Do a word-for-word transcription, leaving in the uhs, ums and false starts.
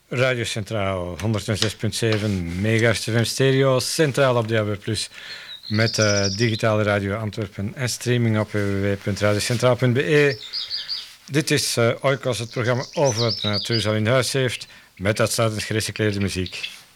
Radio Centraal, honderdzes punt zeven megahertz F M stereo, centraal op D A B plus, met uh, digitale radio Antwerpen en streaming op w w w punt radiocentraal punt b e. Dit is uh, Oikos, het programma over het natuur al in huis heeft, met uitsluitend gerecycleerde muziek.